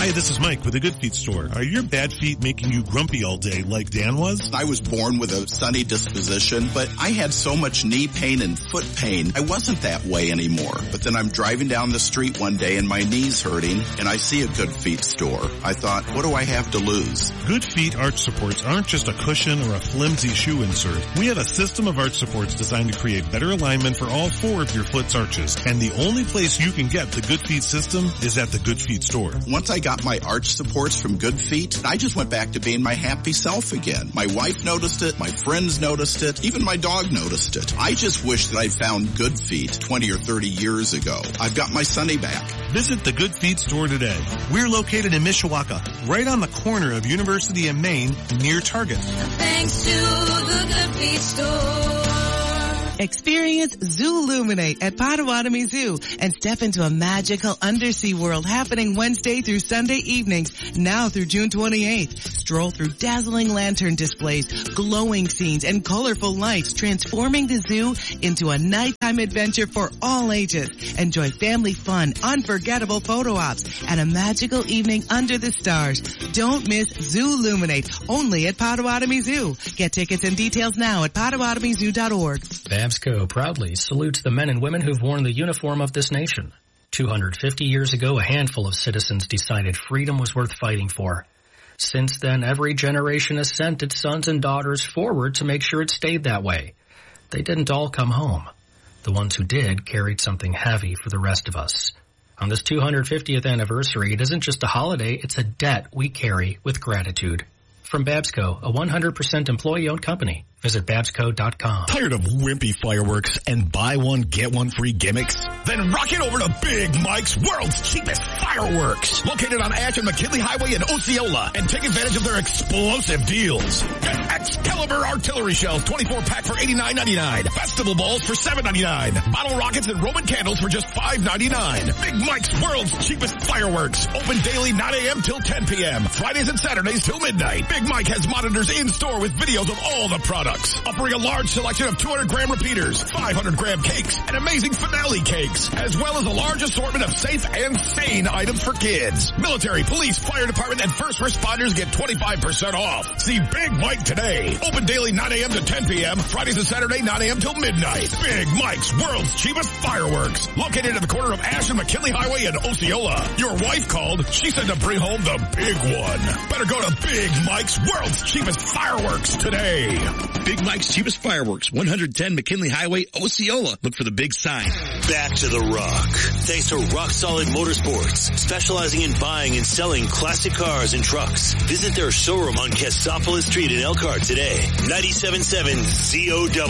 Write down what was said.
Hi, this is Mike with the Good Feet store. Are your bad feet making you grumpy all day like Dan was? I was born with a sunny disposition, but I had so much knee pain and foot pain. I wasn't that way anymore. But then I'm driving down the street one day and my knee's hurting and I see a Good Feet store. I thought, what do I have to lose? Good Feet arch supports aren't just a cushion or a flimsy shoe insert. We have a system of arch supports designed to create better alignment for all four of your foot's arches. And the only place you can get the Good Feet system is at the Good Feet store. Once I got my arch supports from Good Feet, I just went back to being my happy self again. My wife noticed it, my friends noticed it, even my dog noticed it. I just wish that I found Good Feet 20 or 30 years ago. I've got my Sunny back. Visit the Good Feet store today. We're located in Mishawaka, right on the corner of University and Main, near Target. Thanks to the Good Feet store. Experience Zooluminate at Potawatomi Zoo and step into a magical undersea world happening Wednesday through Sunday evenings, now through June 28th. Stroll through dazzling lantern displays, glowing scenes, and colorful lights, transforming the zoo into a nighttime adventure for all ages. Enjoy family fun, unforgettable photo ops, and a magical evening under the stars. Don't miss Zooluminate, only at Potawatomi Zoo. Get tickets and details now at PotawatomiZoo.org. BABSCO proudly salutes the men and women who've worn the uniform of this nation. 250 years ago, a handful of citizens decided freedom was worth fighting for. Since then, every generation has sent its sons and daughters forward to make sure it stayed that way. They didn't all come home. The ones who did carried something heavy for the rest of us. On this 250th anniversary, it isn't just a holiday, it's a debt we carry with gratitude. From BABSCO, a 100% employee-owned company. Visit babsco.com. Tired of wimpy fireworks and buy one, get one free gimmicks? Then rock it over to Big Mike's World's Cheapest Fireworks. Located on Ash and McKinley Highway in Osceola. And take advantage of their explosive deals. Get Excalibur artillery shells, 24-pack for $89.99. Festival balls for $7.99. Bottle rockets and Roman candles for just $5.99. Big Mike's World's Cheapest Fireworks. Open daily 9 a.m. till 10 p.m. Fridays and Saturdays till midnight. Big Mike has monitors in store with videos of all the products. Offering a large selection of 200-gram repeaters, 500-gram cakes, and amazing finale cakes, as well as a large assortment of safe and sane items for kids. Military, police, fire department, and first responders get 25% off. See Big Mike today. Open daily 9 a.m. to 10 p.m., Fridays and Saturday 9 a.m. till midnight. Big Mike's World's Cheapest Fireworks. Located at the corner of Ash and McKinley Highway in Osceola. Your wife called. She said to bring home the big one. Better go to Big Mike's World's Cheapest Fireworks today. Big Mike's Cheapest Fireworks, 110 McKinley Highway, Osceola. Look for the big sign. Back to the rock. Thanks to Rock Solid Motorsports, specializing in buying and selling classic cars and trucks. Visit their showroom on Cassopolis Street in Elkhart today. 97.7 ZOW.